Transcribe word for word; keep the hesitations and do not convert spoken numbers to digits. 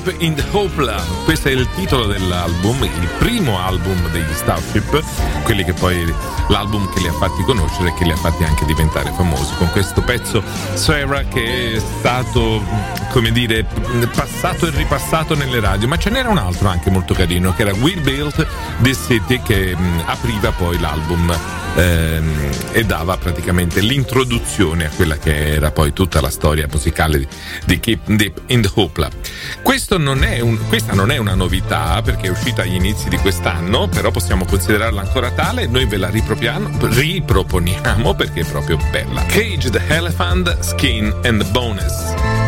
Deep in the Hoopla. Questo è il titolo dell'album, il primo album degli Starship, quelli che poi l'album che li ha fatti conoscere e che li ha fatti anche diventare famosi, con questo pezzo Sarah che è stato, come dire, passato e ripassato nelle radio. Ma ce n'era un altro anche molto carino, che era We Built This City, che mh, apriva poi l'album ehm, e dava praticamente l'introduzione a quella che era poi tutta la storia musicale di, di Keep Deep in the Hoopla. Questo non è un, questa non è una novità, perché è uscita agli inizi di quest'anno, però possiamo considerarla ancora tale. Noi ve la riproponiamo perché è proprio bella. Cage the Elephant, Skin and Bones.